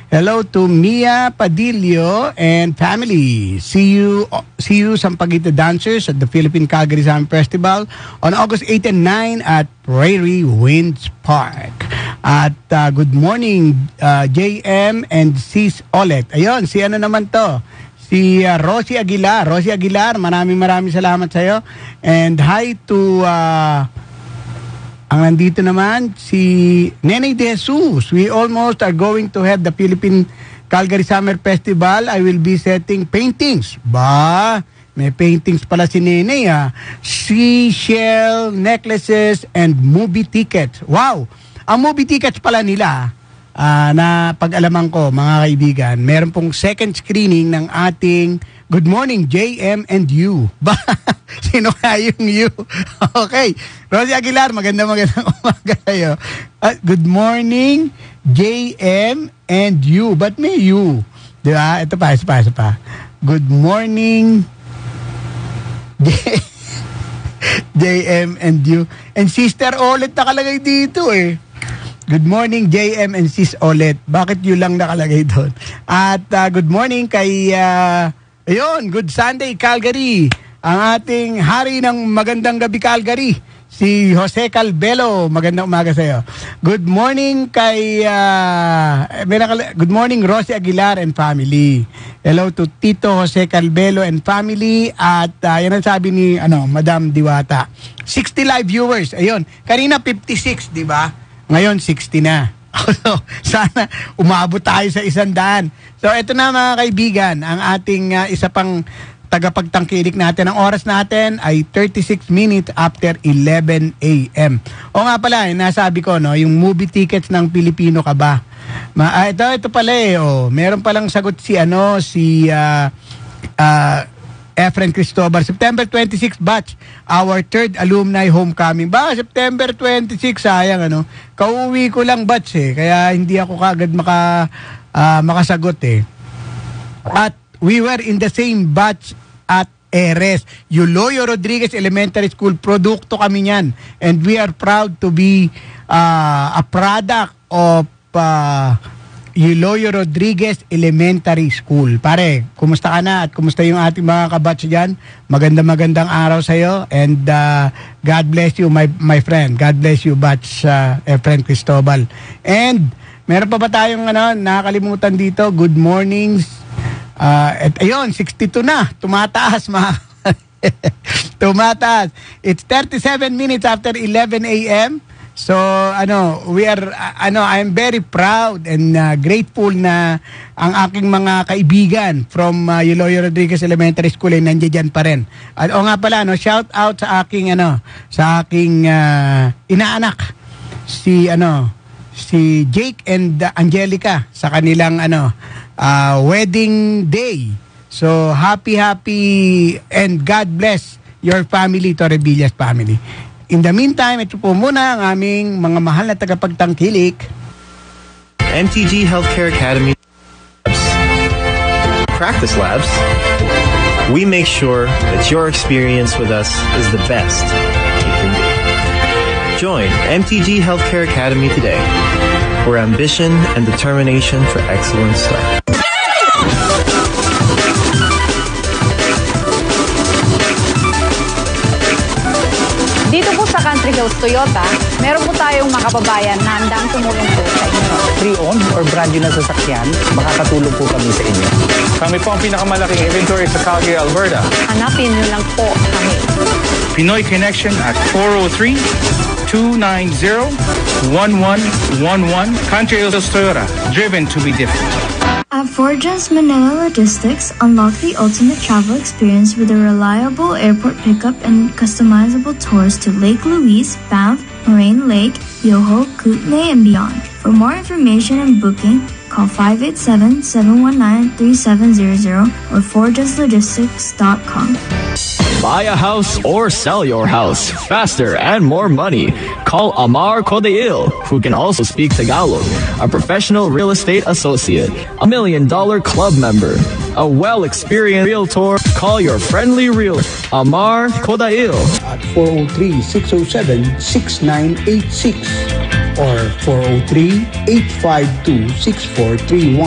Hello to Mia Padillo and family. See you Sampaguita Dancers at the Philippine Calgary Summer Festival on August 8 and 9 at Prairie Winds Park. At good morning, JM and Sis Olet. Ayun, si ano naman to? Si Rosie Aguilar. Rosie Aguilar, maraming salamat sa iyo. And hi to ang nandito naman, si Nenay De Jesus. We almost are going to have the Philippine Calgary Summer Festival. I will be setting paintings. May paintings pala si Nenay seashell, necklaces, and movie tickets. Wow! Ang movie tickets pala nila, na pag-alaman ko, mga kaibigan, meron pong second screening ng ating Good Morning, JM and You. Sino kaya yung You? Okay. Rosie Aguilar, magandang umaga kayo. Good morning, JM and You. Ba't may You? Diba? Ito pa. Good morning, JM and You. And Sister Olet nakalagay dito eh. Good morning, JM and Sis Olet. Bakit You lang nakalagay doon? At good morning kay... Ayun, good Sunday, Calgary. Ang ating hari ng magandang gabi, Calgary, si Jose Calbelo. Magandang umaga sa iyo. Good morning kay good morning Rosie Aguilar and family. Hello to Tito Jose Calbelo and family. At yan ang sabi ni Madam Diwata. 60 live viewers. Ayun, kanina 56, di ba? Ngayon 60 na. Sana umabot tayo sa 100. So ito na mga kaibigan, ang ating isa pang tagapagtangkilik natin. Ang oras natin ay 36 minutes after 11 a.m. O nga pala, nasabi ko, yung movie tickets ng Pilipino ka ba? Ito pala meron palang sagot si Efren Cristobal. September 26 batch, our third alumni homecoming. September 26, sayang Kauwi ko lang batch kaya hindi ako kagad makasagot At we were in the same batch at Eres. Yuloyo Rodriguez Elementary School, produkto kami niyan. And we are proud to be a product of Yuloyo Rodriguez Elementary School. Pare, kumusta ka na at kumusta yung ating mga kabatch dyan? Magandang araw sa'yo and God bless you my friend. God bless you batch Efren Cristobal. And meron pa ba tayong nakakalimutan dito? Good mornings. At ayun, 62 na. Tumataas Tumataas. It's 37 minutes after 11 a.m. So, we are, I'm very proud and grateful na ang aking mga kaibigan from Yuloyo Rodriguez Elementary School ay nandiyan pa rin. At nga pala, shout out sa aking, inaanak, si Jake and Angelica sa kanilang, wedding day. So, happy and God bless your family, Torrevillas family. In the meantime, ito po muna ang aming mga mahal na tagapagtangkilik. MTG Healthcare Academy practice labs. We make sure that your experience with us is the best it can be. Join MTG Healthcare Academy today, where ambition and determination for excellence start. Dito po sa Country Hills Toyota, meron po tayong mga kababayan na handang tumulong po sa inyo. Pre-owned or brand new na sasakyan, makakatulong po kami sa inyo. Kami po ang pinakamalaking inventory sa Calgary, Alberta. Hanapin nyo lang po kami. Pinoy Connection at 403-290-1111. Country Hills Toyota, driven to be different. At Forgems Manila Logistics, unlock the ultimate travel experience with a reliable airport pickup and customizable tours to Lake Louise, Banff, Moraine Lake, Yoho, Kootenay, and beyond. For more information and booking, call 587-719-3700 or forgeslogistics.com. Buy a house or sell your house faster and more money. Call Amar Codeil, who can also speak Tagalog, a professional real estate associate, $1 million club member, a well-experienced realtor. Call your friendly realtor, Amar Codeil, at 403-607-6986 or 403-852-6431.